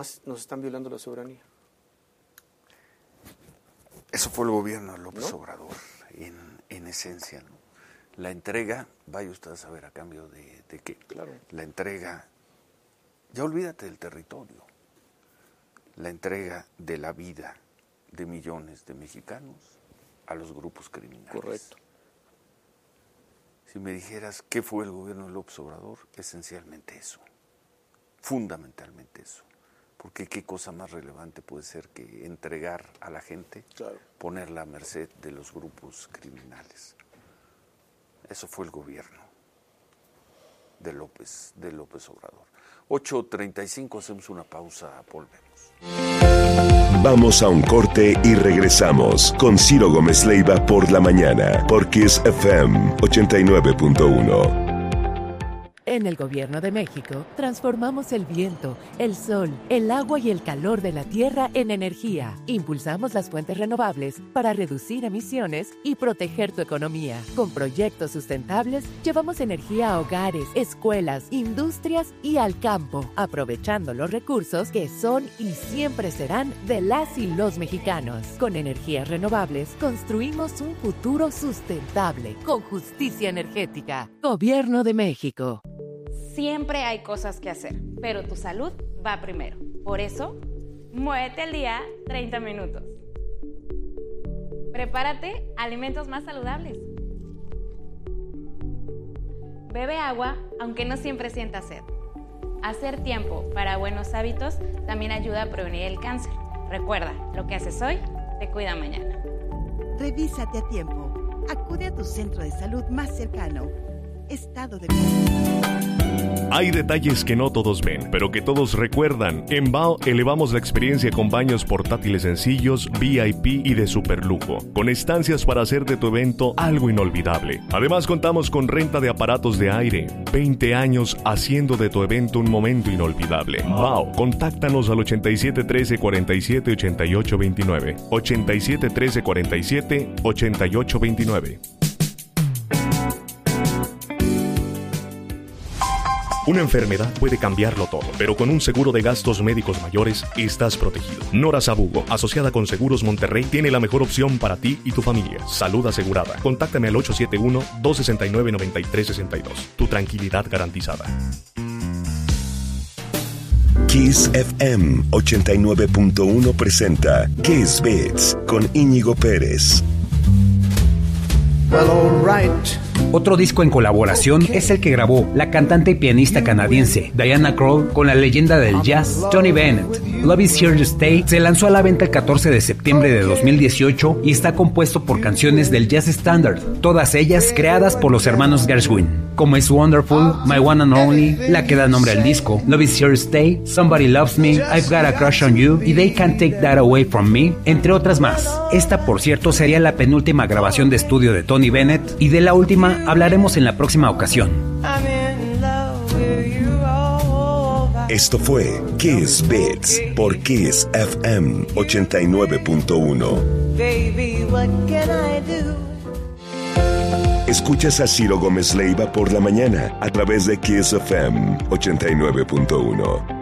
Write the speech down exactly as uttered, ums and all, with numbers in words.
nos están violando la soberanía. Eso fue el gobierno de López ¿No? Obrador, en, en esencia, ¿no? La entrega, vaya usted a saber a cambio de, de qué. Claro. La entrega, ya olvídate del territorio, la entrega de la vida de millones de mexicanos a los grupos criminales. Correcto. Si me dijeras qué fue el gobierno de López Obrador, esencialmente eso, fundamentalmente eso. Porque qué cosa más relevante puede ser que entregar a la gente, Claro. ponerla a merced de los grupos criminales. Eso fue el gobierno de López, de López Obrador. ocho treinta y cinco, hacemos una pausa, volvemos. Vamos a un corte y regresamos con Ciro Gómez Leiva por la mañana, por Kiss F M ochenta y nueve punto uno. En el Gobierno de México, transformamos el viento, el sol, el agua y el calor de la tierra en energía. Impulsamos las fuentes renovables para reducir emisiones y proteger tu economía. Con proyectos sustentables, llevamos energía a hogares, escuelas, industrias y al campo, aprovechando los recursos que son y siempre serán de las y los mexicanos. Con energías renovables, construimos un futuro sustentable, con justicia energética. Gobierno de México. Siempre hay cosas que hacer, pero tu salud va primero. Por eso, muévete al día treinta minutos. Prepárate alimentos más saludables. Bebe agua, aunque no siempre sientas sed. Hacer tiempo para buenos hábitos también ayuda a prevenir el cáncer. Recuerda, lo que haces hoy te cuida mañana. Revísate a tiempo. Acude a tu centro de salud más cercano. Estado de... Hay detalles que no todos ven, pero que todos recuerdan. En B A O elevamos la experiencia con baños portátiles sencillos, V I P y de superlujo, con estancias para hacer de tu evento algo inolvidable. Además contamos con renta de aparatos de aire. veinte años haciendo de tu evento un momento inolvidable. B A O, contáctanos al ochenta y siete trece cuarenta y siete ochenta y ocho veintinueve. ochenta y siete trece cuarenta y siete ochenta y ocho veintinueve. Una enfermedad puede cambiarlo todo, pero con un seguro de gastos médicos mayores estás protegido. Nora Sabugo, asociada con Seguros Monterrey, tiene la mejor opción para ti y tu familia. Salud asegurada. Contáctame al ocho siete uno, dos seis nueve, nueve tres seis dos. Tu tranquilidad garantizada. Kiss F M ochenta y nueve punto uno presenta Kiss Beats con Íñigo Pérez. Well, all right. Otro disco en colaboración es el que grabó la cantante y pianista canadiense Diana Krall con la leyenda del jazz Tony Bennett. Love Is Here to Stay se lanzó a la venta el catorce de septiembre de dos mil dieciocho y está compuesto por canciones del jazz standard, todas ellas creadas por los hermanos Gershwin, como es Wonderful, My One and Only, la que da nombre al disco, Love Is Here to Stay, Somebody Loves Me, I've Got a Crush on You y They Can't Take That Away From Me, entre otras más. Esta, por cierto, sería la penúltima grabación de estudio de Tony Bennett y de la última hablaremos en la próxima ocasión. Esto fue Kiss Beats por Kiss F M ochenta y nueve punto uno. Escuchas a Ciro Gómez Leiva por la mañana a través de Kiss F M ochenta y nueve punto uno.